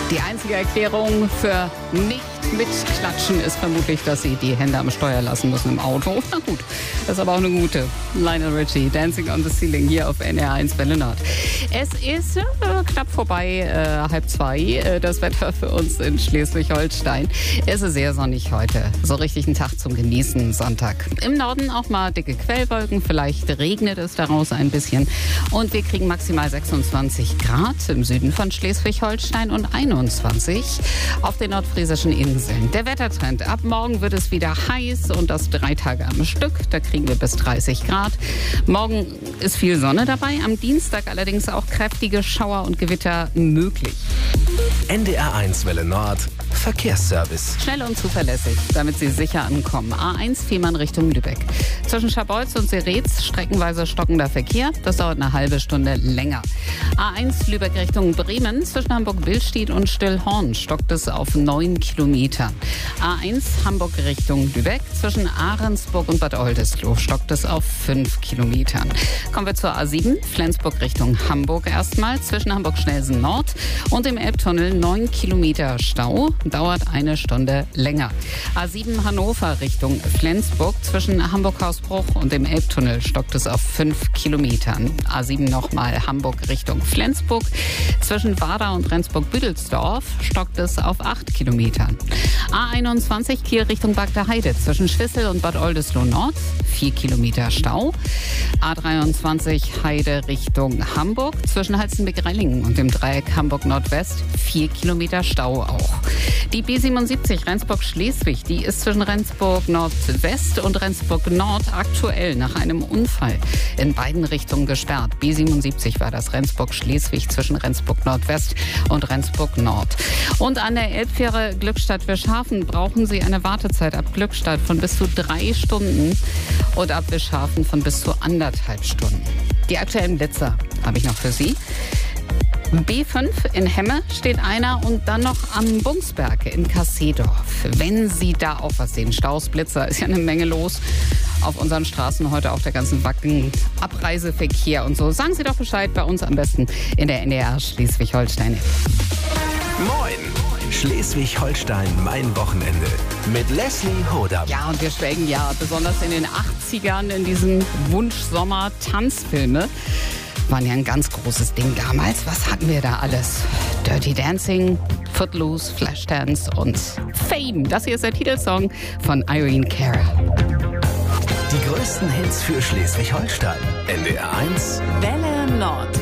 Die einzige Erklärung für nicht mitklatschen ist vermutlich, dass Sie die Hände am Steuer lassen müssen im Auto. Na gut, das ist aber auch eine gute. Lionel Richie, Dancing on the Ceiling hier auf NDR1 Welle Nord. Es ist knapp vorbei, 1:30. Das Wetter für uns in Schleswig-Holstein. Es ist sehr sonnig heute. So richtig ein Tag zum Genießen, Sonntag. Im Norden auch mal dicke Quellwolken. Vielleicht regnet es daraus ein bisschen. Und wir kriegen maximal 26 Grad im Süden von Schleswig-Holstein und 21 auf den nordfriesischen Inseln. Der Wettertrend. Ab morgen wird es wieder heiß und das 3 Tage am Stück. Da kriegen wir bis 30 Grad. Morgen ist viel Sonne dabei. Am Dienstag allerdings auch kräftige Schauer und Gewitter möglich. NDR1 Welle Nord. Verkehrsservice. Schnell und zuverlässig, damit Sie sicher ankommen. A1 Fehmarn Richtung Lübeck. Zwischen Scharbeutz und Seretz streckenweise stockender Verkehr. Das dauert eine halbe Stunde länger. A1 Lübeck Richtung Bremen. Zwischen Hamburg-Billstedt und Stillhorn stockt es auf 9 Kilometer. A1 Hamburg Richtung Lübeck. Zwischen Ahrensburg und Bad Oldesloe stockt es auf 5 Kilometern. Kommen wir zur A7 Flensburg Richtung Hamburg erstmal. Zwischen Hamburg-Schnelsen Nord und dem Elbtunnel 9 Kilometer Stau. Dauert eine Stunde länger. A7 Hannover Richtung Flensburg. Zwischen Hamburg-Hausbruch und dem Elbtunnel stockt es auf 5 Kilometern. A7 nochmal Hamburg Richtung Flensburg. Zwischen Warda und Rendsburg-Büdelsdorf stockt es auf 8 Kilometern. A21 Kiel Richtung Bagda Heide. Zwischen Schwissel und Bad Oldesloe Nord 4 Kilometer Stau. A23 Heide Richtung Hamburg. Zwischen Halstenbek-Rellingen und dem Dreieck Hamburg Nordwest 4 Kilometer Stau auch. Die B77 Rendsburg-Schleswig, die ist zwischen Rendsburg Nordwest und Rendsburg Nord aktuell nach einem Unfall in beiden Richtungen gesperrt. B77 war das Rendsburg-Schleswig zwischen Rendsburg Nordwest und Rendsburg Nord. Und an der Elbfähre Glückstadt-Wischhafen brauchen Sie eine Wartezeit ab Glückstadt von bis zu 3 Stunden und ab Wischhafen von bis zu 1,5 Stunden. Die aktuellen Blitzer habe ich noch für Sie. B5 in Hemme steht einer und dann noch am Bungsberg in Kassedorf. Wenn Sie da auch was sehen, Staus, Blitzer, ist ja eine Menge los auf unseren Straßen heute, auf der ganzen Wacken, Abreiseverkehr und so. Sagen Sie doch Bescheid, bei uns am besten in der NDR Schleswig-Holstein. Moin! Schleswig-Holstein, mein Wochenende. Mit Leslie Hodam. Ja, und wir schwelgen ja besonders in den 80ern in diesen Wunschsommer-Tanzfilme. Waren ja ein ganz großes Ding damals. Was hatten wir da alles? Dirty Dancing, Footloose, Flashdance und Fame. Das hier ist der Titelsong von Irene Cara. Die größten Hits für Schleswig-Holstein. NDR1 Welle Nord.